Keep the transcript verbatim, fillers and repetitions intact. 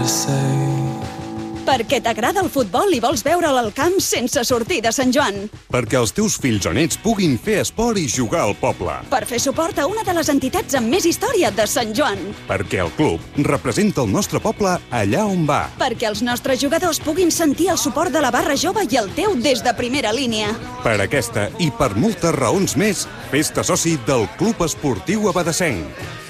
to say. Perquè t'agrada el futbol i vols veure'l al camp sense sortir de Sant Joan. Perquè els teus fills o nets puguin fer esport i jugar al poble. Per fer suport a una de les entitats amb més història de Sant Joan. Perquè el club representa el nostre poble allà on va. Perquè els nostres jugadors puguin sentir el suport de la barra jove i el teu des de primera línia. Per aquesta i per moltes raons més, fes-te soci del Club Esportiu Abadessenc.